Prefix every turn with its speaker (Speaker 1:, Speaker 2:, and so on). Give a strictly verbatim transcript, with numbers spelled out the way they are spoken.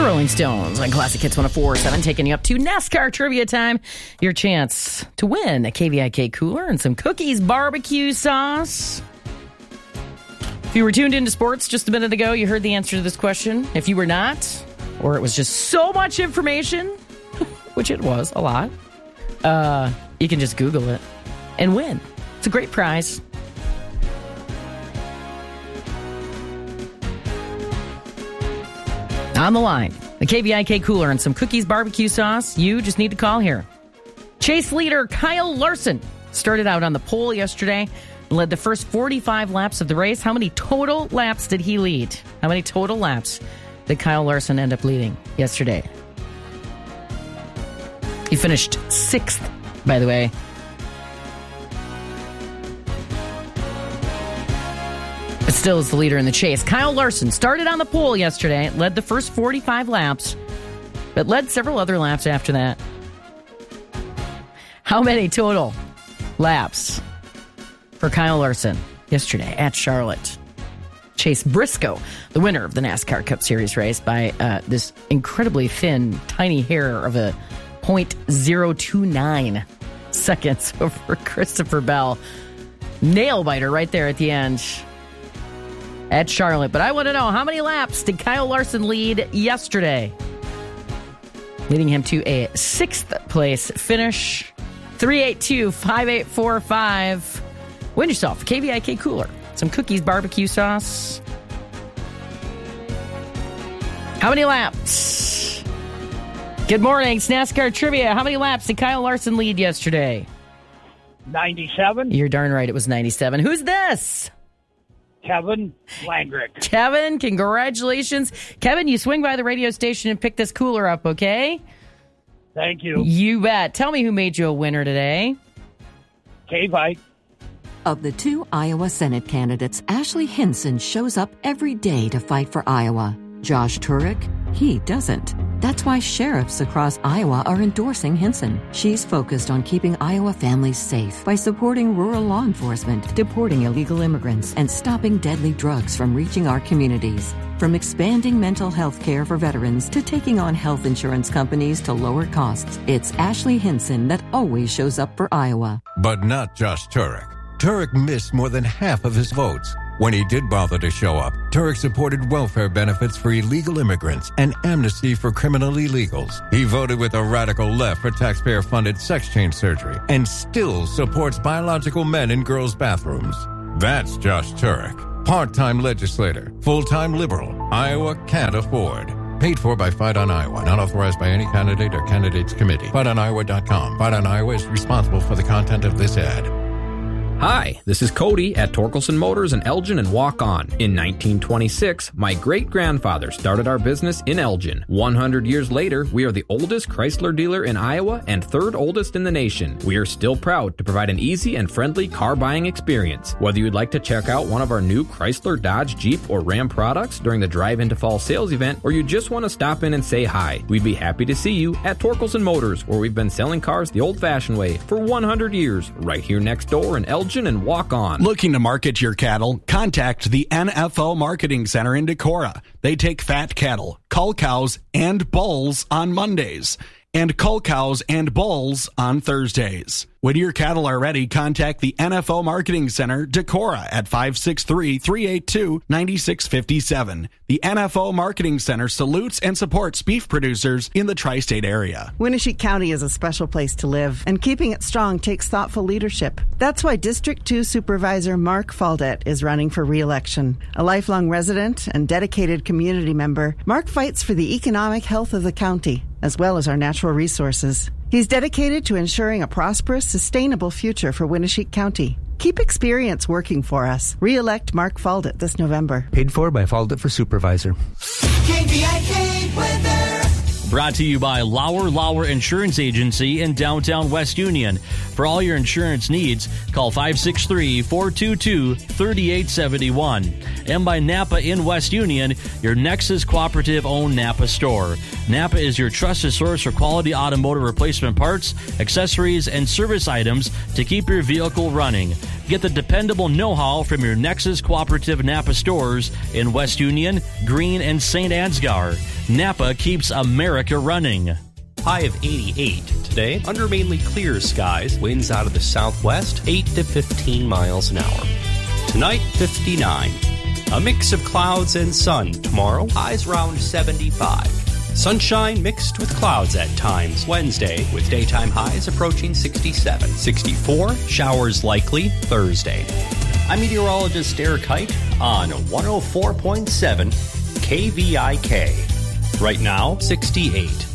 Speaker 1: Rolling Stones on Classic Hits one oh four point seven, taking you up to NASCAR trivia time. Your chance to win a K V I K cooler and some Cookies barbecue sauce. If you were tuned into sports just a minute ago, you heard the answer to this question. If you were not, or it was just so much information, which it was a lot, uh, you can just Google it and win. It's a great prize. On the line, the K V I K cooler and some Cookies barbecue sauce. You just need to call here. Chase leader Kyle Larson started out on the pole yesterday and led the first forty-five laps of the race. How many total laps did he lead? How many total laps did Kyle Larson end up leading yesterday? He finished sixth, by the way. But still is the leader in the chase. Kyle Larson started on the pole yesterday, led the first forty-five laps, but led several other laps after that. How many total laps for Kyle Larson yesterday at Charlotte? Chase Briscoe, the winner of the NASCAR Cup Series race by uh, this incredibly thin, tiny hair of a point zero two nine seconds over Christopher Bell. Nail biter right there at the end at Charlotte. But I want to know, how many laps did Kyle Larson lead yesterday? Leading him to a sixth place finish. three eight two, five eight four five. Win yourself a K V I K cooler, some Cookies barbecue sauce. How many laps? Good morning, it's NASCAR Trivia. How many laps did Kyle Larson lead yesterday?
Speaker 2: ninety-seven.
Speaker 1: You're darn right, it was ninety-seven. Who's this?
Speaker 2: Kevin Langrick.
Speaker 1: Kevin, congratulations. Kevin, you swing by the radio station and pick this cooler up, okay?
Speaker 2: Thank you.
Speaker 1: You bet. Tell me who made you a winner today.
Speaker 2: K-Vite.
Speaker 3: Of the two Iowa Senate candidates, Ashley Hinson shows up every day to fight for Iowa. Josh Turek, he doesn't. That's why sheriffs across Iowa are endorsing Hinson. She's focused on keeping Iowa families safe by supporting rural law enforcement, deporting illegal immigrants, and stopping deadly drugs from reaching our communities. From expanding mental health care for veterans to taking on health insurance companies to lower costs, it's Ashley Hinson that always shows up for Iowa.
Speaker 4: But not Josh Turek. Turek missed more than half of his votes. When he did bother to show up, Turek supported welfare benefits for illegal immigrants and amnesty for criminal illegals. He voted with a radical left for taxpayer-funded sex change surgery and still supports biological men in girls' bathrooms. That's Josh Turek. Part-time legislator, full-time liberal, Iowa can't afford. Paid for by Fight on Iowa, not authorized by any candidate or candidates committee. fight on iowa dot com. Fight on Iowa is responsible for the content of this ad.
Speaker 5: Hi, this is Cody at Torkelson Motors in Elgin and Walk On. In nineteen twenty-six, my great-grandfather started our business in Elgin. one hundred years later, we are the oldest Chrysler dealer in Iowa and third oldest in the nation. We are still proud to provide an easy and friendly car buying experience. Whether you'd like to check out one of our new Chrysler, Dodge, Jeep, or Ram products during the Drive Into Fall sales event, or you just want to stop in and say hi, we'd be happy to see you at Torkelson Motors, where we've been selling cars the old-fashioned way for one hundred years, right here next door in Elgin and Walk On.
Speaker 6: Looking to market your cattle? Contact the N F L Marketing Center in Decorah. They take fat cattle, cull cows, and bulls on Mondays, and cull cows and bulls on Thursdays. When your cattle are ready, contact the N F L Marketing Center, Decorah, at five six three, three eight two, nine six five seven. The N F L Marketing Center salutes and supports beef producers in the tri-state area.
Speaker 7: Winneshiek County is a special place to live, and keeping it strong takes thoughtful leadership. That's why District two Supervisor Mark Faldet is running for re-election. A lifelong resident and dedicated community member, Mark fights for the economic health of the county, as well as our natural resources. He's dedicated to ensuring a prosperous, sustainable future for Winneshiek County. Keep experience working for us. Re-elect Mark Faldet this November.
Speaker 8: Paid for by Faldet for Supervisor.
Speaker 9: K V I K weather.
Speaker 10: Brought to you by Lauer Lauer Insurance Agency in downtown West Union. For all your insurance needs, call five six three, four two two, three eight seven one. And by Napa in West Union, your Nexus Cooperative-owned Napa store. Napa is your trusted source for quality automotive replacement parts, accessories, and service items to keep your vehicle running. Get the dependable know-how from your Nexus Cooperative Napa stores in West Union, Greene, and Saint Ansgar. Napa keeps America running.
Speaker 11: High of eighty-eight today, under mainly clear skies, winds out of the southwest, eight to fifteen miles an hour. Tonight, fifty-nine. A mix of clouds and sun tomorrow, highs around seventy-five. Sunshine mixed with clouds at times Wednesday, with daytime highs approaching sixty-seven. sixty-four, showers likely Thursday. I'm meteorologist Eric Height on one oh four point seven K V I K. Right now, sixty-eight.